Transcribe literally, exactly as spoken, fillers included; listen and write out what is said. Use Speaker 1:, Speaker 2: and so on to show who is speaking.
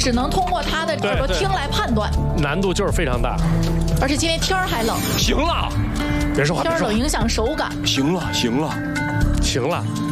Speaker 1: 只能通过他的耳朵听来判断，
Speaker 2: 难度就是非常大。
Speaker 1: 而且今天天儿还冷，
Speaker 3: 行了，
Speaker 2: 别说话，
Speaker 1: 天儿冷影响手感。
Speaker 3: 行了，行了，
Speaker 2: 行了。